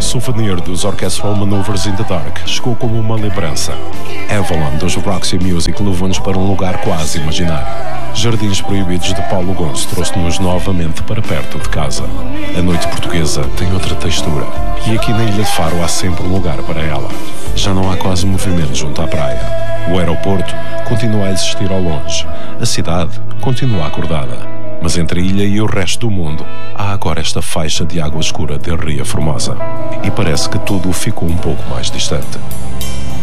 souvenir dos Orchestral Maneuvers in the Dark chegou como uma lembrança. Avalon dos Roxy Music levou-nos para um lugar quase imaginário. Jardins Proibidos de Paulo Gonço trouxe-nos novamente para perto de casa. A noite portuguesa tem outra textura e aqui na Ilha de Faro há sempre um lugar para ela. Já não há quase movimento junto à praia. O aeroporto continua a existir ao longe. A cidade continua acordada. Mas entre a ilha e o resto do mundo, há agora esta faixa de água escura de Ria Formosa. E parece que tudo ficou um pouco mais distante.